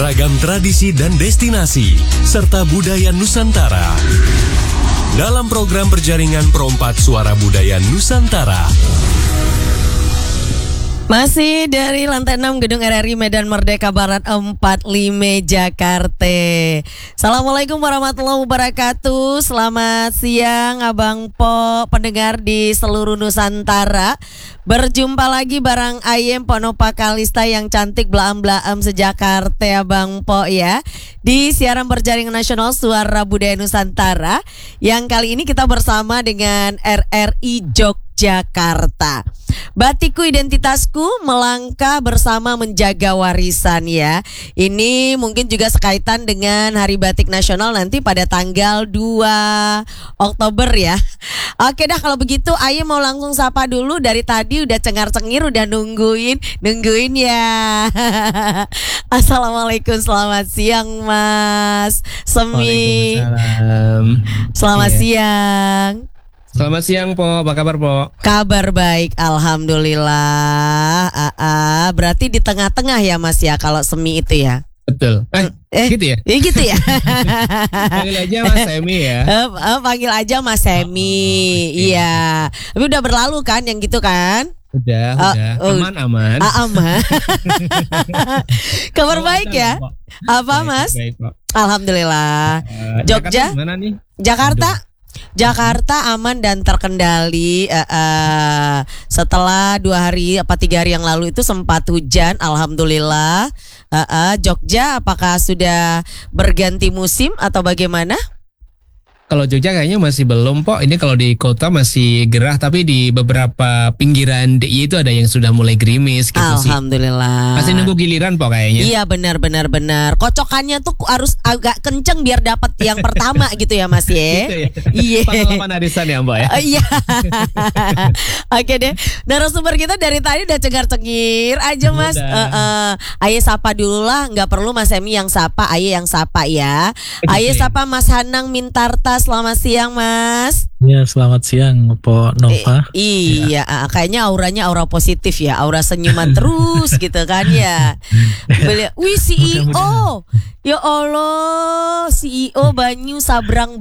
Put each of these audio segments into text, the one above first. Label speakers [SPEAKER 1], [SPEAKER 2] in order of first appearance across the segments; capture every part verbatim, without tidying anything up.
[SPEAKER 1] ragam tradisi dan destinasi, serta budaya Nusantara. Dalam program berjaringan Perompak Suara Budaya Nusantara.
[SPEAKER 2] Masih dari lantai enam Gedung R R I Medan Merdeka Barat empat puluh lima Jakarta. Assalamualaikum warahmatullahi wabarakatuh. Selamat siang Abang Po, pendengar di seluruh Nusantara. Berjumpa lagi bareng Ayem Ponopa Kalista yang cantik blaam-blaam sejakarta Abang Po ya. Di siaran berjaringan nasional Suara Budaya Nusantara. Yang kali ini kita bersama dengan R R I Yogyakarta. Batikku Identitasku, melangkah bersama menjaga warisan ya. Ini mungkin juga sekaitan dengan Hari Batik Nasional nanti pada tanggal dua Oktober ya. Oke dah kalau begitu Ayo mau langsung sapa dulu. Dari tadi udah cengar-cengir, udah nungguin Nungguin ya. Assalamualaikum, selamat siang Mas Semi.
[SPEAKER 3] Waalaikumsalam.
[SPEAKER 2] Selamat
[SPEAKER 3] yeah.
[SPEAKER 2] siang.
[SPEAKER 3] Selamat siang Po, apa kabar Po?
[SPEAKER 2] Kabar baik, alhamdulillah. Aa, berarti di tengah-tengah ya Mas ya kalau Semi itu ya.
[SPEAKER 3] Betul. Eh,
[SPEAKER 2] eh
[SPEAKER 3] gitu ya?
[SPEAKER 2] Ya gitu ya.
[SPEAKER 3] Panggil aja Mas Semi ya.
[SPEAKER 2] Eh, eh, panggil aja Mas Semi. Oh, okay. Iya. Tapi udah berlalu kan yang gitu kan?
[SPEAKER 3] Udah,
[SPEAKER 2] uh,
[SPEAKER 3] udah.
[SPEAKER 2] Uh,
[SPEAKER 3] aman, aman.
[SPEAKER 2] Uh, aman. Kabar oh, baik ya? Apa baik, Mas?
[SPEAKER 3] Baik, Pak.
[SPEAKER 2] Alhamdulillah. Uh, Jogja?
[SPEAKER 3] Jakarta nih?
[SPEAKER 2] Jakarta? Aduh. Jakarta aman dan terkendali. uh, uh, Setelah dua hari apa tiga hari yang lalu itu sempat hujan, alhamdulillah. uh, uh, Jogja apakah sudah berganti musim atau bagaimana?
[SPEAKER 3] Kalau Jogja kayaknya masih belum Po. Ini kalau di kota masih gerah, tapi di beberapa pinggiran D I Y itu ada yang sudah mulai gerimis gitu.
[SPEAKER 2] Alhamdulillah.
[SPEAKER 3] Sih. Masih nunggu giliran Po kayaknya.
[SPEAKER 2] Iya benar benar benar. Kocokannya tuh harus agak kenceng biar dapat yang pertama gitu ya Mas ya.
[SPEAKER 3] Gitu ya.
[SPEAKER 2] Iya.
[SPEAKER 3] Pengalaman arisan ya Mbak ya.
[SPEAKER 2] Uh, iya. Oke deh. Narasumber kita dari tadi udah cengar-cengir aja Mas. Uh, uh, Ayo sapa dulu lah. Nggak perlu Mas Emi yang sapa, Ayo yang sapa ya. Ayo sapa Mas Hanang Mintarta. Selamat siang Mas.
[SPEAKER 4] Ya selamat siang Po Nova.
[SPEAKER 2] E, iya ya. Kayaknya auranya aura positif ya. Aura senyuman terus gitu kan ya. Beli, wih C E O. Ya Allah, C E O Banyu Sabrang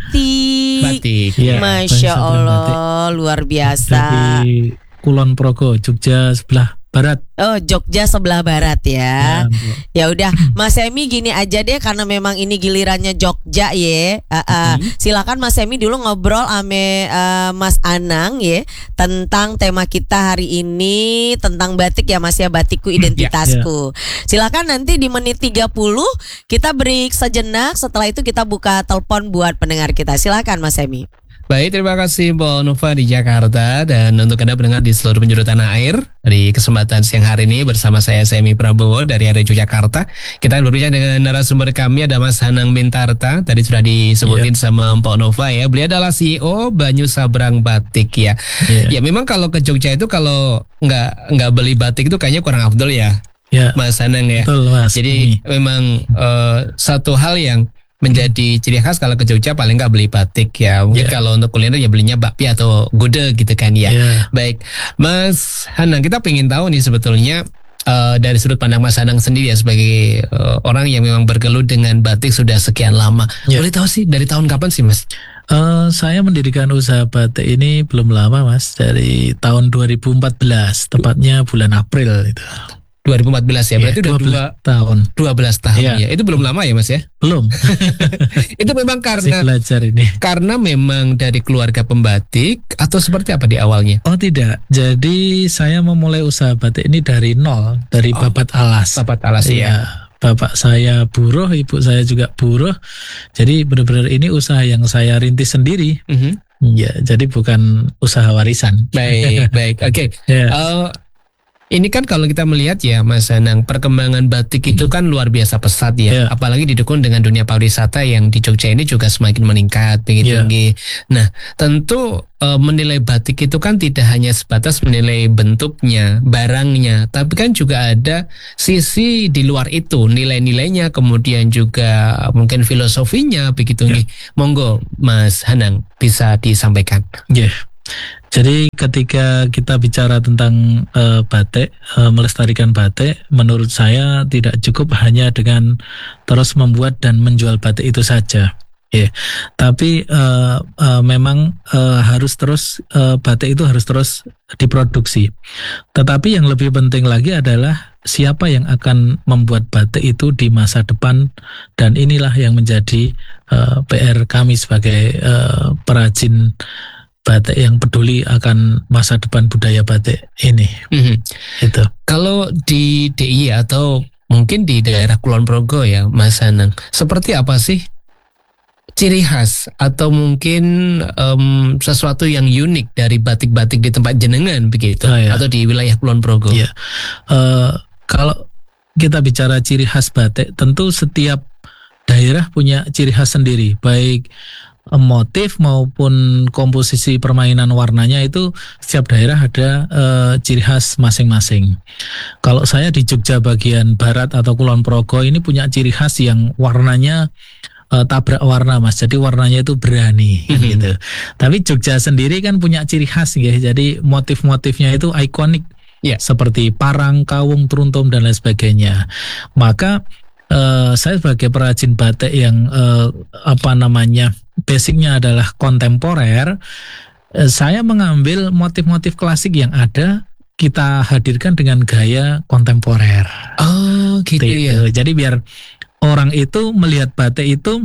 [SPEAKER 2] Batik.
[SPEAKER 3] Batik.
[SPEAKER 2] Ya, Masya Allah, luar biasa.
[SPEAKER 4] Dari Kulon Progo, Jogja sebelah barat.
[SPEAKER 2] Oh, Jogja sebelah barat ya. Ya, ya udah, Mas Semi gini aja deh karena memang ini gilirannya Jogja ya. Uh, uh, hmm. Silakan Mas Semi dulu ngobrol ame uh, Mas Anang ya tentang tema kita hari ini tentang batik ya Mas ya, Batikku Identitasku. Ya, ya. Silakan nanti di menit tiga puluh kita break sejenak, setelah itu kita buka telepon buat pendengar kita. Silakan Mas Semi.
[SPEAKER 3] Baik, terima kasih Po Nova di Jakarta. Dan untuk Anda pendengar di seluruh penjuru tanah air, di kesempatan siang hari ini bersama saya Semi Prabowo dari R R I Yogyakarta. Kita berbicara dengan narasumber kami, ada Mas Hanang Mintarta. Tadi sudah disebutin yeah. sama Po Nova ya. Beliau adalah C E O Banyu Sabrang Batik ya. Yeah. Ya memang kalau ke Jogja itu kalau nggak nggak beli batik itu kayaknya kurang afdol ya, yeah. Mas Hanang ya.
[SPEAKER 4] Betul, Mas.
[SPEAKER 3] Jadi hmm. memang uh, satu hal yang menjadi ciri khas kalau ke Jogja paling nggak beli batik ya. Mungkin yeah. kalau untuk kuliner ya belinya bakpia atau gudeg gitu kan ya. Yeah. Baik, Mas Hanang, kita pengen tahu nih sebetulnya uh, dari sudut pandang Mas Hanang sendiri ya sebagai uh, orang yang memang bergelut dengan batik sudah sekian lama. Yeah. Boleh tahu sih dari tahun kapan sih Mas?
[SPEAKER 4] Uh, saya mendirikan usaha batik ini belum lama Mas, dari tahun dua ribu empat belas, tepatnya bulan April itu.
[SPEAKER 3] dua ribu empat belas ya, berarti
[SPEAKER 4] ya,
[SPEAKER 3] udah dua
[SPEAKER 4] tahun.
[SPEAKER 3] dua belas tahun ya. ya. Itu belum lama ya Mas ya?
[SPEAKER 4] Belum.
[SPEAKER 3] Itu memang karena
[SPEAKER 4] belajar ini.
[SPEAKER 3] Karena memang dari keluarga pembatik atau seperti apa di awalnya?
[SPEAKER 4] Oh tidak. Jadi saya memulai usaha batik ini dari nol, dari oh, babat alas.
[SPEAKER 3] Babat alas ya. ya.
[SPEAKER 4] Bapak saya buruh, ibu saya juga buruh. Jadi benar-benar ini usaha yang saya rintis sendiri. Mm-hmm. Ya, jadi bukan usaha warisan.
[SPEAKER 3] Baik, baik. Oke. Okay. Yeah. Uh, Ini kan kalau kita melihat ya Mas Hanang, perkembangan batik itu kan luar biasa pesat ya. Yeah. Apalagi didukung dengan dunia pariwisata yang di Jogja ini juga semakin meningkat begitu yeah. tinggi. Nah, tentu e, menilai batik itu kan tidak hanya sebatas menilai bentuknya, barangnya, tapi kan juga ada sisi di luar itu, nilai-nilainya, kemudian juga mungkin filosofinya begitu yeah. nih. Monggo Mas Hanang bisa disampaikan.
[SPEAKER 4] Ya. Yeah. Jadi ketika kita bicara tentang uh, batik, uh, melestarikan batik, menurut saya tidak cukup hanya dengan terus membuat dan menjual batik itu saja. Ya, yeah. Tapi uh, uh, memang uh, harus terus uh, batik itu harus terus diproduksi. Tetapi yang lebih penting lagi adalah siapa yang akan membuat batik itu di masa depan, dan inilah yang menjadi uh, P R kami sebagai uh, perajin batik yang peduli akan masa depan budaya batik ini. Mm-hmm. Itu.
[SPEAKER 3] Kalau di D I Y atau mungkin di daerah Kulon Progo ya, Mas Anang, seperti apa sih ciri khas atau mungkin um, sesuatu yang unik dari batik-batik di tempat jenengan begitu, oh, ya. Atau di wilayah Kulon Progo?
[SPEAKER 4] Ya. Uh, kalau kita bicara ciri khas batik, tentu setiap daerah punya ciri khas sendiri, baik motif maupun komposisi permainan warnanya, itu setiap daerah ada uh, ciri khas masing-masing. Kalau saya di Jogja bagian barat atau Kulon Progo ini punya ciri khas yang warnanya Uh, tabrak warna, Mas. Jadi warnanya itu berani, mm-hmm. gitu. Tapi Jogja sendiri kan punya ciri khas, ya. Jadi motif-motifnya itu ikonik, yeah. Seperti parang, kawung, truntum dan lain sebagainya. Maka uh, saya sebagai perajin batik yang uh, apa namanya basicnya adalah kontemporer, uh, saya mengambil motif-motif klasik yang ada, kita hadirkan dengan gaya kontemporer.
[SPEAKER 3] Oh, gitu, gitu. Ya.
[SPEAKER 4] Jadi biar orang itu melihat batik itu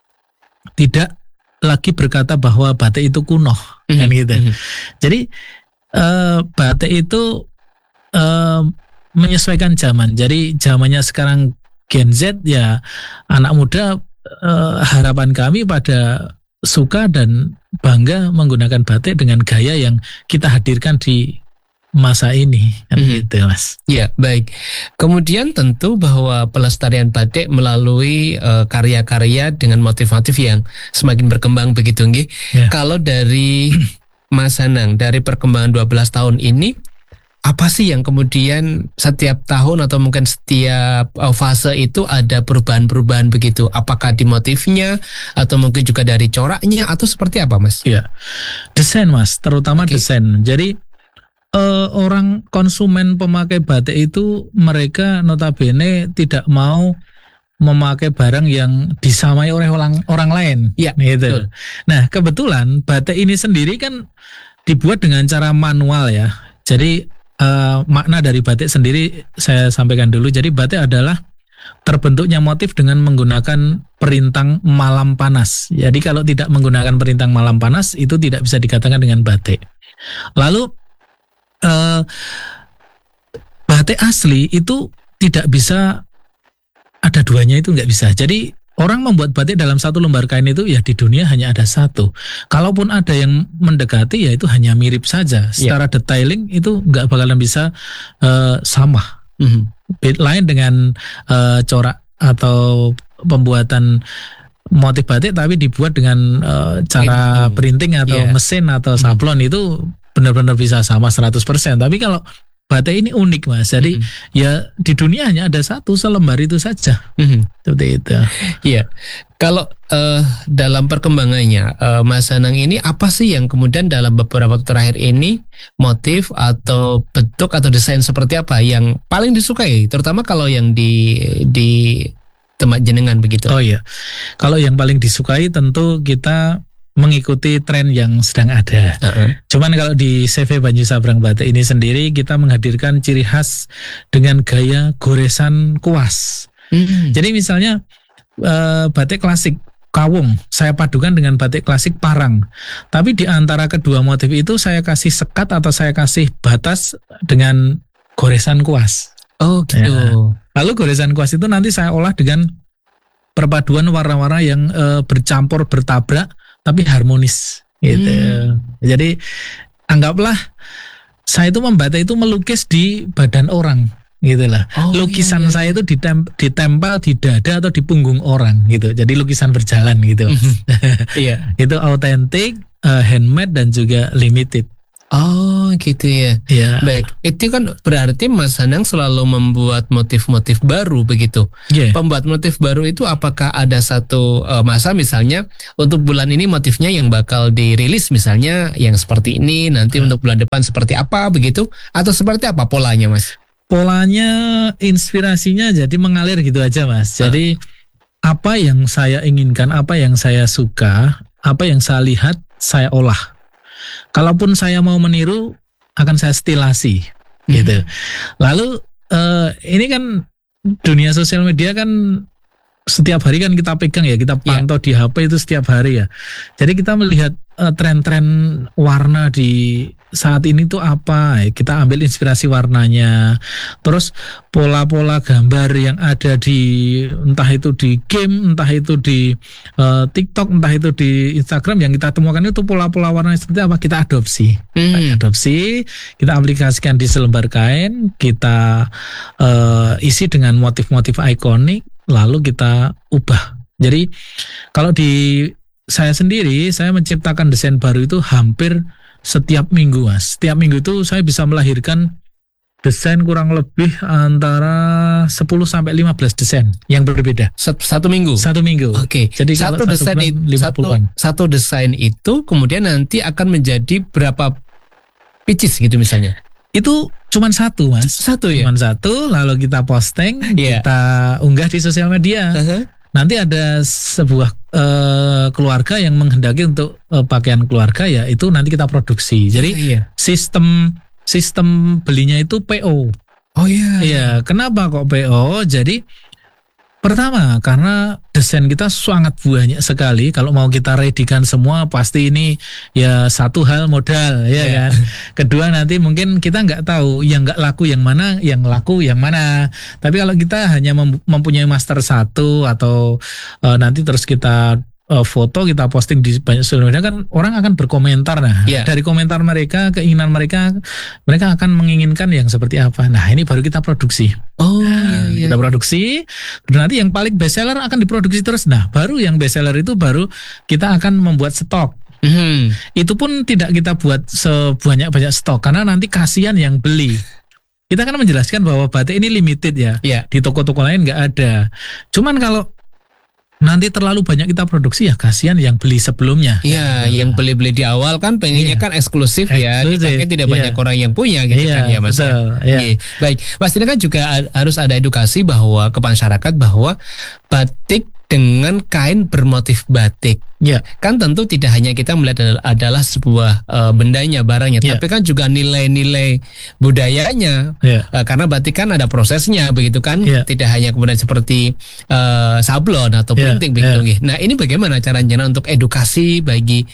[SPEAKER 4] tidak lagi berkata bahwa batik itu kuno, mm-hmm. kan gitu. Mm-hmm. Jadi uh, batik itu uh, menyesuaikan zaman. Jadi zamannya sekarang Gen Z, ya anak muda, uh, harapan kami pada suka dan bangga menggunakan batik dengan gaya yang kita hadirkan di masa ini, kan mm-hmm. gitu, Mas.
[SPEAKER 3] Ya, baik. Kemudian tentu bahwa pelestarian batik melalui uh, karya-karya dengan motif-motif yang semakin berkembang begitu, nggih. Yeah. Kalau dari Mas Anang, dari perkembangan dua belas tahun ini, apa sih yang kemudian setiap tahun atau mungkin setiap uh, fase itu ada perubahan-perubahan begitu? Apakah di motifnya atau mungkin juga dari coraknya atau seperti apa, Mas?
[SPEAKER 4] Ya, desain, Mas, terutama okay. desain. Jadi Uh, orang konsumen pemakai batik itu mereka notabene tidak mau memakai barang yang disamai oleh orang orang lain,
[SPEAKER 3] ya,
[SPEAKER 4] gitu.
[SPEAKER 3] Betul.
[SPEAKER 4] Nah, kebetulan batik ini sendiri kan dibuat dengan cara manual, ya. Jadi uh, makna dari batik sendiri saya sampaikan dulu. Jadi batik adalah terbentuknya motif dengan menggunakan perintang malam panas. Jadi kalau tidak menggunakan perintang malam panas itu tidak bisa dikatakan dengan batik. Lalu Uh, batik asli itu tidak bisa ada duanya, itu nggak bisa. Jadi orang membuat batik dalam satu lembar kain itu ya di dunia hanya ada satu. Kalaupun ada yang mendekati ya itu hanya mirip saja. Secara yeah. detailing itu nggak bakalan bisa uh, sama. Mm-hmm. Lain dengan uh, corak atau pembuatan motif batik tapi dibuat dengan uh, cara mm-hmm. printing atau yeah. mesin atau sablon, mm-hmm. itu benar-benar bisa sama seratus persen. Tapi kalau batik ini unik, Mas. Jadi mm-hmm. ya di dunia hanya ada satu selembar itu saja. Mm-hmm. Seperti itu.
[SPEAKER 3] Iya. Kalau uh, dalam perkembangannya uh, Mas Anang ini apa sih yang kemudian dalam beberapa waktu terakhir ini motif atau bentuk atau desain seperti apa yang paling disukai, terutama kalau yang di di tempat jenengan begitu?
[SPEAKER 4] Oh iya. Kalau yang paling disukai tentu kita mengikuti tren yang sedang ada. Uh-huh. Cuman kalau di C V Banyu Sabrang Batik ini sendiri kita menghadirkan ciri khas dengan gaya goresan kuas. Mm. Jadi misalnya uh, batik klasik kawung saya padukan dengan batik klasik parang. Tapi di antara kedua motif itu saya kasih sekat atau saya kasih batas dengan goresan kuas.
[SPEAKER 3] Oh gitu. Ya.
[SPEAKER 4] Lalu goresan kuas itu nanti saya olah dengan perpaduan warna-warna yang uh, bercampur bertabrak tapi harmonis gitu. Hmm. Jadi anggaplah saya itu membatik itu melukis di badan orang gitu lah. Oh, lukisan iya, iya. saya itu ditem- ditempel di dada atau di punggung orang gitu. Jadi lukisan berjalan gitu.
[SPEAKER 3] Iya.
[SPEAKER 4] Itu autentik, uh, handmade dan juga limited.
[SPEAKER 3] Oh gitu ya.
[SPEAKER 4] Ya.
[SPEAKER 3] Baik, itu kan berarti Mas Anang selalu membuat motif-motif baru begitu.
[SPEAKER 4] Yeah.
[SPEAKER 3] Pembuat motif baru itu apakah ada satu uh, masa misalnya untuk bulan ini motifnya yang bakal dirilis misalnya yang seperti ini, nanti
[SPEAKER 4] Hmm.
[SPEAKER 3] untuk bulan depan seperti apa begitu, atau seperti apa polanya Mas?
[SPEAKER 4] Polanya, inspirasinya jadi mengalir gitu aja Mas. Jadi apa yang saya inginkan, apa yang saya suka, apa yang saya lihat, saya olah. Kalaupun saya mau meniru, akan saya stilasi, gitu. Lalu eh, ini kan dunia sosial media kan setiap hari kan kita pegang ya, kita pantau di H P itu setiap hari ya. Jadi kita melihat eh, tren-tren warna di saat ini tuh apa, kita ambil inspirasi warnanya, terus pola-pola gambar yang ada di entah itu di game, entah itu di uh, TikTok, entah itu di Instagram yang kita temukan itu pola-pola warna seperti apa, kita adopsi,
[SPEAKER 3] Hmm.
[SPEAKER 4] kita adopsi, kita aplikasikan di selembar kain, kita uh, isi dengan motif-motif ikonik, lalu kita ubah. Jadi kalau di saya sendiri, saya menciptakan desain baru itu hampir setiap minggu Mas. Setiap minggu itu saya bisa melahirkan desain kurang lebih antara sepuluh sampai lima belas desain yang berbeda.
[SPEAKER 3] Satu, satu minggu.
[SPEAKER 4] Satu minggu.
[SPEAKER 3] Oke.
[SPEAKER 4] Jadi
[SPEAKER 3] Satu
[SPEAKER 4] kalau
[SPEAKER 3] desain
[SPEAKER 4] bulan
[SPEAKER 3] itu
[SPEAKER 4] lima
[SPEAKER 3] satu,
[SPEAKER 4] puluhan.
[SPEAKER 3] satu desain itu kemudian nanti akan menjadi berapa pieces gitu misalnya.
[SPEAKER 4] Itu cuman satu Mas.
[SPEAKER 3] Satu ya.
[SPEAKER 4] Cuman satu, lalu kita posting,
[SPEAKER 3] Iya.
[SPEAKER 4] kita unggah di sosial media.
[SPEAKER 3] Uh-huh.
[SPEAKER 4] Nanti ada sebuah eh, keluarga yang menghendaki untuk eh, pakaian keluarga, ya itu nanti kita produksi. Jadi
[SPEAKER 3] iya.
[SPEAKER 4] sistem sistem belinya itu P O.
[SPEAKER 3] Oh iya.
[SPEAKER 4] Iya, kenapa kok P O? Jadi pertama karena desain kita sangat banyak sekali. Kalau mau kita readykan semua pasti ini ya satu hal modal, ya
[SPEAKER 3] Iya.
[SPEAKER 4] kan. Kedua nanti mungkin kita nggak tahu yang nggak laku yang mana, yang laku yang mana. Tapi kalau kita hanya mem- mempunyai master satu atau eh, nanti terus kita eh, foto, kita posting di banyak sosial media, kan orang akan berkomentar. Nah,
[SPEAKER 3] Iya.
[SPEAKER 4] dari komentar mereka, keinginan mereka, mereka akan menginginkan yang seperti apa. Nah, ini baru kita produksi.
[SPEAKER 3] Oh
[SPEAKER 4] Nah,
[SPEAKER 3] iya, iya.
[SPEAKER 4] kita produksi, dan nanti yang paling best seller akan diproduksi terus. Nah, baru yang best seller itu baru kita akan membuat stok.
[SPEAKER 3] Mhm.
[SPEAKER 4] Itu pun tidak kita buat sebanyak-banyak stok karena nanti kasihan yang beli. Kita kan menjelaskan bahwa batik ini limited ya.
[SPEAKER 3] Iya.
[SPEAKER 4] Di toko-toko lain nggak ada. Cuman kalau nanti terlalu banyak kita produksi, ya kasihan yang beli sebelumnya.
[SPEAKER 3] Iya, yang beli-beli di awal kan pengennya
[SPEAKER 4] Iya.
[SPEAKER 3] kan eksklusif ya,
[SPEAKER 4] Eksklusif,
[SPEAKER 3] dipakai tidak
[SPEAKER 4] iya.
[SPEAKER 3] banyak orang yang punya gitu
[SPEAKER 4] Iya,
[SPEAKER 3] kan ya Mas.
[SPEAKER 4] betul, iya.
[SPEAKER 3] Iya. Baik, Mas ini kan juga a- harus ada edukasi bahwa ke masyarakat bahwa batik dengan kain bermotif batik.
[SPEAKER 4] Ya,
[SPEAKER 3] Kan tentu tidak hanya kita melihat adalah, adalah sebuah eh, bendanya, barangnya,
[SPEAKER 4] Iya.
[SPEAKER 3] tapi kan juga nilai-nilai budayanya.
[SPEAKER 4] ya.
[SPEAKER 3] Eh, karena batik kan ada prosesnya begitu kan,
[SPEAKER 4] Iya.
[SPEAKER 3] tidak hanya kemudian seperti eh, sablon atau
[SPEAKER 4] Iya,
[SPEAKER 3] printing begitu.
[SPEAKER 4] iya.
[SPEAKER 3] nggih. Nah ini bagaimana caranya untuk edukasi bagi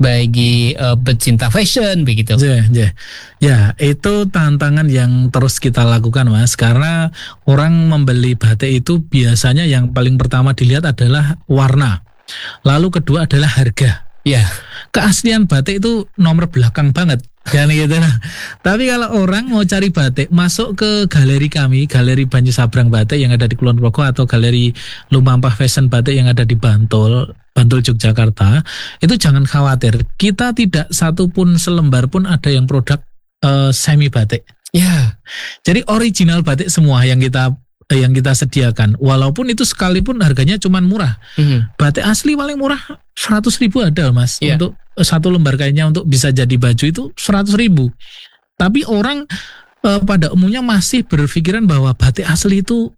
[SPEAKER 3] bagi eh, pecinta fashion begitu?
[SPEAKER 4] Ya, ya. Ya, itu tantangan yang terus kita lakukan Mas, karena orang membeli batik itu biasanya yang paling pertama dilihat adalah warna. Lalu kedua adalah harga.
[SPEAKER 3] Ya,
[SPEAKER 4] Keaslian batik itu nomor belakang banget. Kan gitu. Nah, tapi kalau orang mau cari batik, masuk ke galeri kami, Galeri Banyu Sabrang Batik yang ada di Kulon Progo, atau Galeri Lumampah Fashion Batik yang ada di Bantul, Bantul Yogyakarta, itu jangan khawatir. Kita tidak satu pun selembar pun ada yang produk eh, semi batik.
[SPEAKER 3] ya,
[SPEAKER 4] Jadi original batik semua yang kita yang kita sediakan. Walaupun itu sekalipun harganya cuman murah.
[SPEAKER 3] Mhm.
[SPEAKER 4] Batik asli paling murah seratus ribu ada Mas.
[SPEAKER 3] Iya.
[SPEAKER 4] Untuk eh, satu lembar kainnya untuk bisa jadi baju itu seratus ribu. Tapi orang eh, pada umumnya masih berpikiran bahwa batik asli itu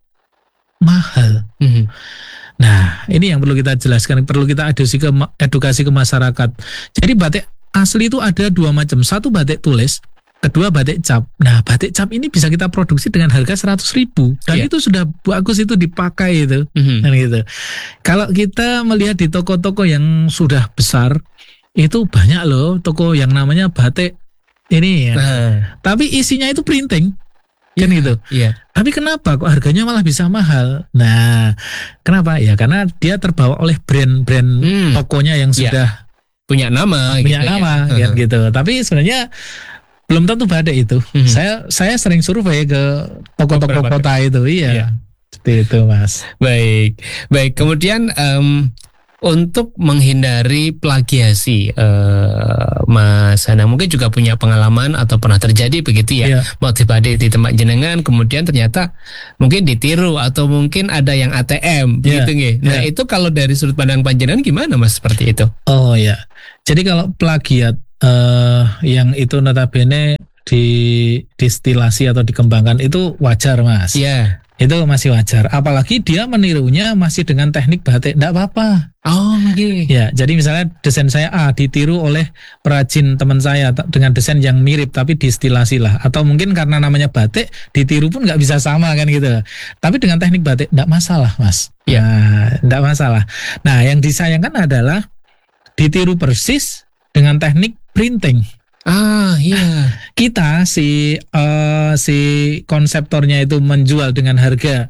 [SPEAKER 4] mahal.
[SPEAKER 3] Mhm.
[SPEAKER 4] Nah, ini yang perlu kita jelaskan, perlu kita edukasi ke, edukasi ke masyarakat. Jadi batik asli itu ada dua macam. Satu batik tulis, kedua batik cap. Nah, batik cap ini bisa kita produksi dengan harga seratus ribu. Dan
[SPEAKER 3] Iya.
[SPEAKER 4] itu sudah bagus, itu dipakai itu.
[SPEAKER 3] Mhm.
[SPEAKER 4] Kan gitu. Kalau kita melihat di toko-toko yang sudah besar, itu banyak loh toko yang namanya batik ini ya.
[SPEAKER 3] Nah,
[SPEAKER 4] Tapi isinya itu printing. Kan gitu.
[SPEAKER 3] iya.
[SPEAKER 4] Tapi kenapa kok harganya malah bisa mahal? Nah, kenapa? Ya karena dia terbawa oleh brand-brand
[SPEAKER 3] Hmm.
[SPEAKER 4] tokonya yang
[SPEAKER 3] Iya.
[SPEAKER 4] sudah
[SPEAKER 3] Punya nama,
[SPEAKER 4] punya
[SPEAKER 3] gitu ya.
[SPEAKER 4] nama,
[SPEAKER 3] Mhm.
[SPEAKER 4] kan gitu. Tapi sebenarnya belum tentu batik itu.
[SPEAKER 3] Mhm.
[SPEAKER 4] Saya saya sering survei ke toko-toko
[SPEAKER 3] Beberapa.
[SPEAKER 4] kota itu, iya.
[SPEAKER 3] Iya.
[SPEAKER 4] Seperti itu, Mas.
[SPEAKER 3] Baik, baik. Kemudian em, untuk menghindari plagiasi, uh, Mas Anang mungkin juga punya pengalaman atau pernah terjadi begitu ya,
[SPEAKER 4] Iya.
[SPEAKER 3] motif batik di tempat jenengan kemudian ternyata mungkin ditiru atau mungkin ada yang A T M
[SPEAKER 4] Iya,
[SPEAKER 3] begitu nggih. Nah,
[SPEAKER 4] iya.
[SPEAKER 3] itu kalau dari sudut pandang panjenengan gimana Mas seperti itu?
[SPEAKER 4] Oh ya, jadi kalau plagiat eh, yang itu notabene didistilasi atau dikembangkan itu wajar Mas.
[SPEAKER 3] Iya.
[SPEAKER 4] Itu masih wajar. Apalagi dia menirunya masih dengan teknik batik, enggak apa-apa.
[SPEAKER 3] Oh, oke.
[SPEAKER 4] Ya, jadi misalnya desain saya A ditiru oleh perajin teman saya t- dengan desain yang mirip tapi distilasi lah. Atau mungkin karena namanya batik ditiru pun nggak bisa sama kan gitu. Tapi dengan teknik batik enggak masalah Mas.
[SPEAKER 3] Ya.
[SPEAKER 4] Nah, enggak masalah. Nah, yang disayangkan adalah ditiru persis dengan teknik printing.
[SPEAKER 3] Ah, iya.
[SPEAKER 4] Kita si eh, si konseptornya itu menjual dengan harga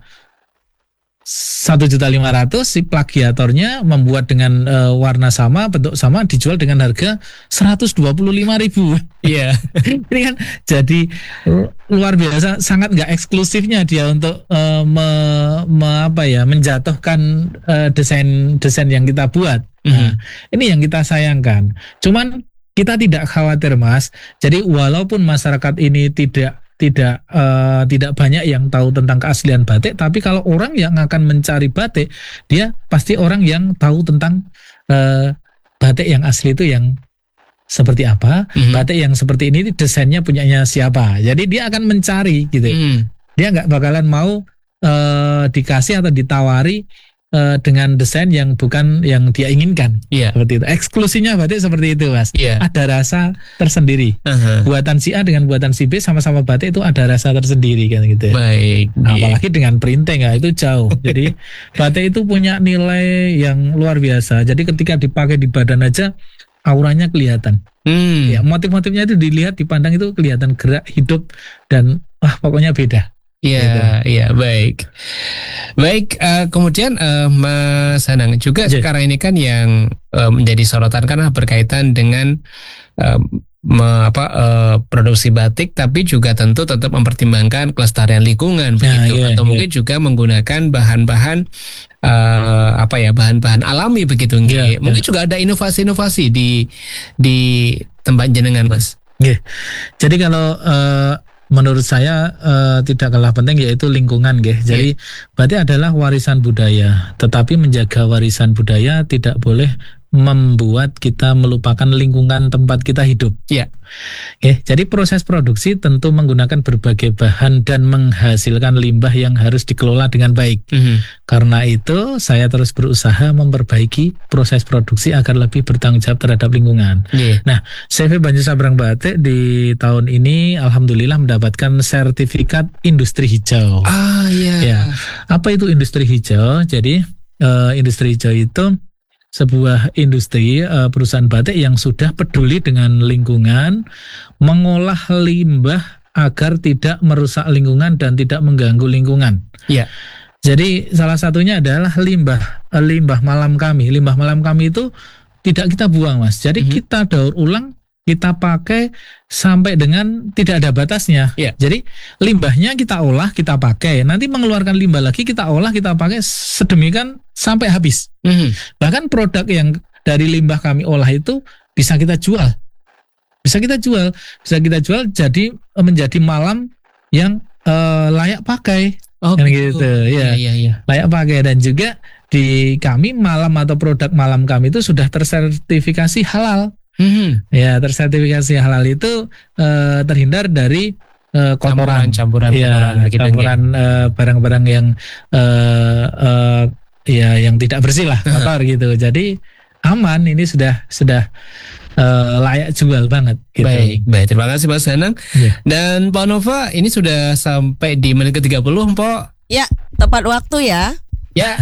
[SPEAKER 4] satu juta lima ratus, si plagiatornya membuat dengan eh, warna sama, bentuk sama, dijual dengan harga seratus dua puluh lima ribu.
[SPEAKER 3] Iya.
[SPEAKER 4] Ini kan jadi lu- luar biasa, sangat nggak eksklusifnya dia untuk eh, me- me- apa ya menjatuhkan eh, desain desain yang kita buat. Nah, ini yang kita sayangkan. Cuman kita tidak khawatir Mas. Jadi walaupun masyarakat ini tidak tidak eh, tidak banyak yang tahu tentang keaslian batik, tapi kalau orang yang akan mencari batik, dia pasti orang yang tahu tentang eh, batik yang asli itu yang seperti apa,
[SPEAKER 3] Mhm.
[SPEAKER 4] batik yang seperti ini desainnya punyanya siapa. Jadi dia akan mencari gitu.
[SPEAKER 3] Hmm.
[SPEAKER 4] Dia nggak bakalan mau eh, dikasih atau ditawari eh, dengan desain yang bukan yang dia inginkan.
[SPEAKER 3] Iya.
[SPEAKER 4] Seperti itu. Eksklusinya batik seperti itu Mas.
[SPEAKER 3] Iya.
[SPEAKER 4] Ada rasa tersendiri.
[SPEAKER 3] Aha.
[SPEAKER 4] Buatan si A dengan buatan si B sama-sama batik itu ada rasa tersendiri kan gitu.
[SPEAKER 3] Baik.
[SPEAKER 4] Nah, apalagi dengan printing ya itu jauh. Jadi batik itu punya nilai yang luar biasa. Jadi ketika dipakai di badan aja auranya kelihatan.
[SPEAKER 3] Hmm.
[SPEAKER 4] Ya, motif-motifnya itu dilihat dipandang itu kelihatan gerak, hidup dan wah pokoknya beda.
[SPEAKER 3] Iya, iya, baik. Baik, eh, kemudian eh, Mas Anang juga
[SPEAKER 4] Ya.
[SPEAKER 3] sekarang ini kan yang eh, menjadi sorotan karena berkaitan dengan eh, me- apa eh, produksi batik, tapi juga tentu tetap mempertimbangkan kelestarian lingkungan begitu,
[SPEAKER 4] iya,
[SPEAKER 3] atau
[SPEAKER 4] iya.
[SPEAKER 3] mungkin juga menggunakan bahan-bahan eh, apa ya bahan-bahan alami begitu.
[SPEAKER 4] Iya,
[SPEAKER 3] nggih. Mungkin
[SPEAKER 4] iya.
[SPEAKER 3] juga ada inovasi-inovasi di di tempat jenengan, Mas.
[SPEAKER 4] Jadi kalau eh, menurut saya eh, tidak kalah penting yaitu lingkungan, nggih. Jadi batik adalah warisan budaya, tetapi menjaga warisan budaya tidak boleh membuat kita melupakan lingkungan tempat kita hidup.
[SPEAKER 3] Iya.
[SPEAKER 4] Oke, jadi proses produksi tentu menggunakan berbagai bahan dan menghasilkan limbah yang harus dikelola dengan baik.
[SPEAKER 3] Mhm.
[SPEAKER 4] Karena itu saya terus berusaha memperbaiki proses produksi agar lebih bertanggung jawab terhadap lingkungan.
[SPEAKER 3] Iya.
[SPEAKER 4] C V Banyu Sabrang Batik di tahun ini alhamdulillah mendapatkan sertifikat industri hijau.
[SPEAKER 3] Ah, iya.
[SPEAKER 4] Ya. Apa itu industri hijau? Jadi eh, industri hijau itu sebuah industri eh, perusahaan batik yang sudah peduli dengan lingkungan, mengolah limbah agar tidak merusak lingkungan dan tidak mengganggu lingkungan.
[SPEAKER 3] Iya.
[SPEAKER 4] Jadi salah satunya adalah limbah eh, limbah malam kami. Limbah malam kami itu tidak kita buang, Mas. Jadi
[SPEAKER 3] Mhm.
[SPEAKER 4] kita daur ulang, kita pakai sampai dengan tidak ada batasnya.
[SPEAKER 3] Iya.
[SPEAKER 4] Jadi limbahnya kita olah, kita pakai. Nanti mengeluarkan limbah lagi kita olah, kita pakai sedemikian sampai habis.
[SPEAKER 3] Mhm.
[SPEAKER 4] Bahkan produk yang dari limbah kami olah itu bisa kita jual. Bisa kita jual, bisa kita jual jadi eh, menjadi malam yang eh, layak pakai.
[SPEAKER 3] Oh,
[SPEAKER 4] Kan
[SPEAKER 3] gitu.
[SPEAKER 4] gitu, ya.
[SPEAKER 3] Iya, iya, iya.
[SPEAKER 4] Layak pakai dan juga di kami malam atau produk malam kami itu sudah tersertifikasi halal.
[SPEAKER 3] Mhm.
[SPEAKER 4] Ya, tersertifikasi halal itu eh, terhindar dari eh, kotoran,
[SPEAKER 3] Campuran-campuran
[SPEAKER 4] ya,
[SPEAKER 3] kotoran begitu,
[SPEAKER 4] campuran eh, barang-barang yang eh, eh, ya yang tidak bersih lah, kotor gitu. Jadi aman, ini sudah sudah eh, layak jual banget. Gitu.
[SPEAKER 3] Baik, baik. Terima kasih Mas Anang.
[SPEAKER 4] Iya.
[SPEAKER 3] Dan Pak Nova, ini sudah sampai di menit ke tiga puluh, Mpok.
[SPEAKER 2] Ya, tepat waktu ya.
[SPEAKER 3] Ya.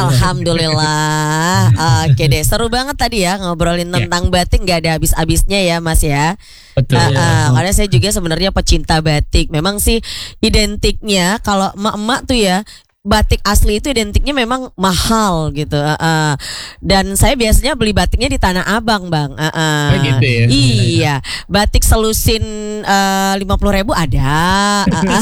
[SPEAKER 2] Alhamdulillah. Oke deh, seru banget tadi ya ngobrolin
[SPEAKER 3] Ya.
[SPEAKER 2] tentang batik, nggak ada habis-habisnya ya Mas ya.
[SPEAKER 3] Betul.
[SPEAKER 2] Ah, ah, karena saya juga sebenarnya pecinta batik. Memang sih identiknya kalau emak-emak tuh ya batik asli itu identiknya memang mahal gitu. Uh, uh. Dan saya biasanya beli batiknya di Tanah Abang, Bang. Uh, uh.
[SPEAKER 3] Oh, gitu ya?
[SPEAKER 2] Iya, batik selusin lima puluh ribu ada.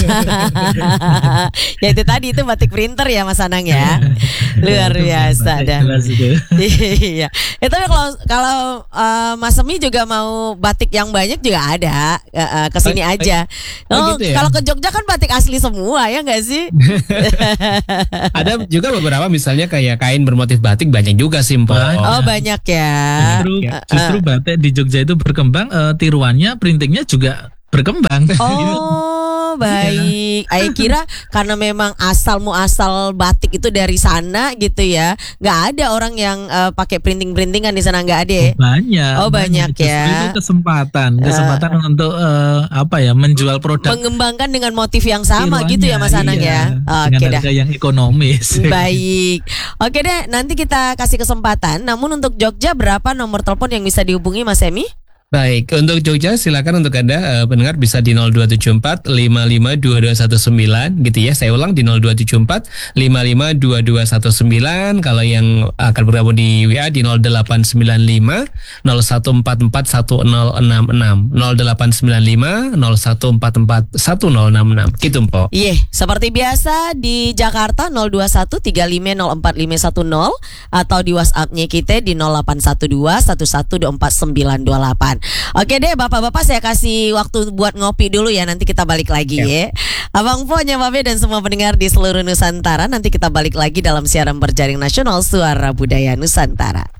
[SPEAKER 2] Ya itu tadi itu batik printer ya Mas Anang ya. Luar biasa dah. Iya. Ya, tapi kalau kalau uh, Mas Semi juga mau batik yang banyak juga ada. Uh, uh, kesini aja. Oh,
[SPEAKER 3] oh gitu ya?
[SPEAKER 2] Kalau ke Jogja kan batik asli semua ya nggak sih?
[SPEAKER 3] Ada juga beberapa misalnya kayak kain bermotif batik banyak juga sih Mpok.
[SPEAKER 2] Oh banyak ya.
[SPEAKER 4] Justru, justru batik di Jogja itu berkembang, uh, tiruannya, printingnya juga berkembang.
[SPEAKER 2] Oh baik. Saya kira karena memang asal muasal batik itu dari sana gitu ya. Nggak ada orang yang uh, pakai printing printingan di sana, nggak ada. Ya?
[SPEAKER 4] Banyak.
[SPEAKER 2] Oh banyak, banyak ya.
[SPEAKER 4] Itu kesempatan, kesempatan uh, untuk uh, apa ya, menjual produk.
[SPEAKER 2] Mengembangkan dengan motif yang sama tiruannya, gitu ya Mas Anang
[SPEAKER 4] iya,
[SPEAKER 2] ya. Oke
[SPEAKER 4] dengan harga
[SPEAKER 2] dah.
[SPEAKER 4] yang ekonomis.
[SPEAKER 2] Baik. Oke deh, nanti kita kasih kesempatan. Namun untuk Jogja berapa nomor telepon yang bisa dihubungi Mas Semi?
[SPEAKER 3] Baik, untuk Jogja silakan untuk Anda uh, pendengar bisa di nol dua tujuh empat lima lima dua dua satu sembilan gitu ya. Saya ulang di nol dua tujuh empat lima lima dua dua satu sembilan. Kalau yang akan bergabung di W A di nol delapan sembilan lima nol satu empat empat satu nol enam enam nol delapan sembilan lima nol satu empat empat satu nol enam enam. Gitu Mpok.
[SPEAKER 2] Iya, yeah, seperti biasa di Jakarta nol dua satu tiga lima nol empat lima satu nol atau di WhatsApp-nya kita di nol delapan satu dua satu satu dua empat sembilan dua delapan. Oke deh Bapak-bapak, saya kasih waktu buat ngopi dulu ya, nanti kita balik lagi ya, ya. Abang Po, Nyababe dan semua pendengar di seluruh Nusantara, nanti kita balik lagi dalam siaran berjaring nasional Suara Budaya Nusantara.